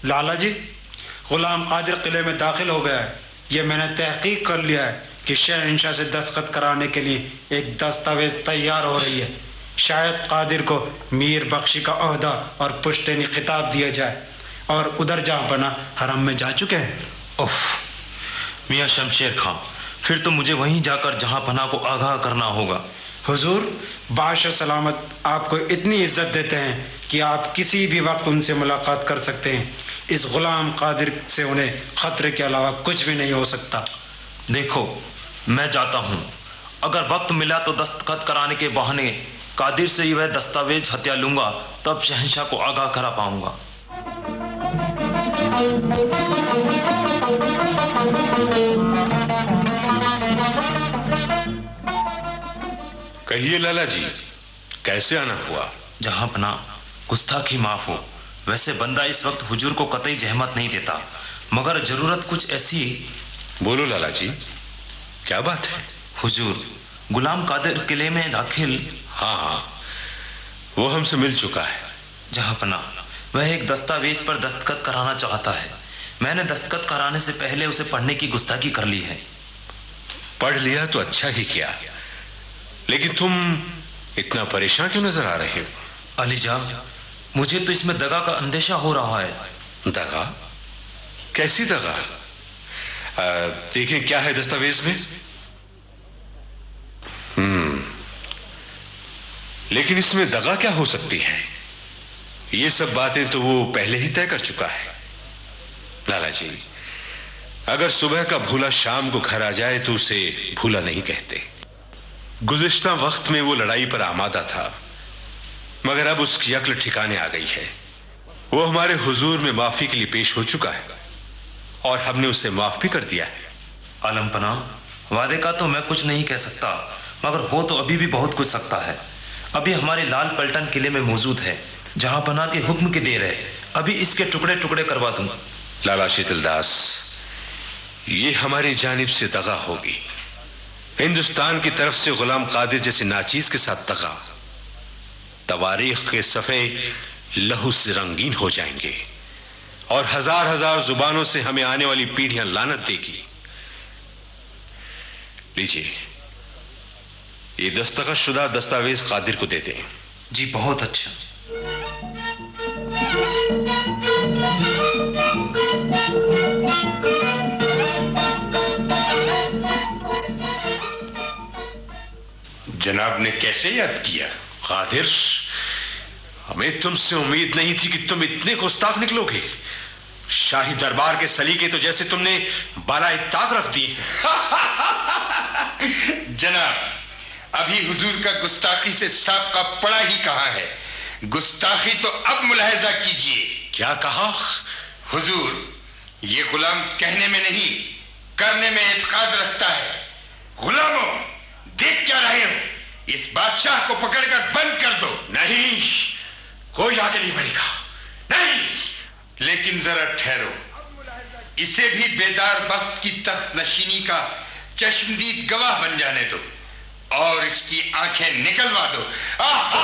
لالا جی، غلام قادر قلعے میں داخل ہو گیا ہے. یہ میں نے تحقیق کر لیا ہے کہ شہنشاہ سے دستخط کرانے کے لیے ایک دستاویز تیار ہو رہی ہے. شاید قادر کو میر بخشی کا عہدہ اور پشتینی خطاب دیا جائے، اور ادھر جہاں پناہ حرم میں جا چکے ہیں. اف میاں شمشیر خان، پھر تو مجھے وہیں جا کر جہاں پناہ کو آگاہ کرنا ہوگا. حضور باش سلامت آپ کو اتنی عزت دیتے ہیں کہ آپ کسی بھی وقت ان سے ملاقات کر سکتے ہیں. اس غلام قادر سے انہیں خطرے کے علاوہ کچھ بھی نہیں ہو سکتا. دیکھو میں جاتا ہوں، اگر وقت ملا تو دستخط کرانے کے بہانے قادر سے وہ دستاویز ہتھیا لوں گا، تب شہنشاہ کو آگاہ کرا پاؤں گا. کہیے لالا جی، کیسے آنا ہوا؟ جہاں پناہ گستاخی معاف ہو. ویسے بندہ اس وقت حضور کو قطعی جہمت نہیں دیتا، مگر ضرورت کچھ ایسی. بولو لالا جی، کیا بات ہے؟ حضور غلام قادر قلعے میں داخل. ہاں وہ ہم سے مل چکا ہے. جہاں پناہ وہ ایک دستاویز پر دستخط کرانا چاہتا ہے. میں نے دستخط کرانے سے پہلے اسے پڑھنے کی گستاخی کر لی ہے. پڑھ لیا تو اچھا ہی کیا، لیکن تم اتنا پریشان کیوں نظر آ رہے ہو؟ علی جان، مجھے تو اس میں دغا کا اندیشہ ہو رہا ہے. دغا؟ کیسی دغا؟ دیکھیں کیا ہے دستاویز میں. لیکن اس میں دغا کیا ہو سکتی ہے؟ یہ سب باتیں تو وہ پہلے ہی طے کر چکا ہے. لالا جی، اگر صبح کا بھولا شام کو گھر آ جائے تو اسے بھولا نہیں کہتے. گزشتہ وقت میں وہ لڑائی پر آمادہ تھا، مگر اب اس کی عقل ٹھکانے آ گئی ہے. وہ ہمارے حضور میں معافی کے لیے پیش ہو چکا ہے، اور ہم نے اسے معاف بھی کر دیا ہے. عالم پناہ، وعدے کا تو میں کچھ نہیں کہہ سکتا، مگر وہ تو ابھی بھی بہت کچھ سکتا ہے. ابھی ہمارے لال پلٹن قلعے میں موجود ہے. جہاں پناہ کے حکم کی دیر ہے، ابھی اس کے ٹکڑے ٹکڑے کروا دوں گا. لالا شیتل داس، یہ ہماری جانب سے دغا ہوگی. ہندوستان کی طرف سے غلام قادر جیسے ناچیز کے ساتھ دغا. تواریخ کے صفحے لہو سے رنگین ہو جائیں گے، اور ہزار ہزار زبانوں سے ہمیں آنے والی پیڑھیاں لعنت دے گی. لیجیے، یہ دستخط شدہ دستاویز قادر کو دے دیں. جی بہت اچھا. جناب نے کیسے یاد کیا؟ قادر، ہمیں تم سے امید نہیں تھی کہ تم اتنے گستاخ نکلو گے. شاہی دربار کے سلیقے تو جیسے تم نے بالائے طاق رکھ دی. جناب، ابھی حضور کا گستاخی سے سابقہ پڑا ہی کہاں ہے. گستاخی تو اب ملاحظہ کیجئے. کیا کہا؟ حضور، یہ غلام کہنے میں نہیں کرنے میں اعتقاد رکھتا ہے. غلاموں، دیکھ کیا رہے ہو؟ اس بادشاہ کو پکڑ کر بند کر دو. نہیں، کوئی آگے نہیں بڑھے گا. نہیں. لیکن ذرا ٹھہرو، اسے بھی بیدار وقت کی تخت نشینی کا چشمدید گواہ بن جانے دو، اور اس کی آنکھیں نکلوا دو.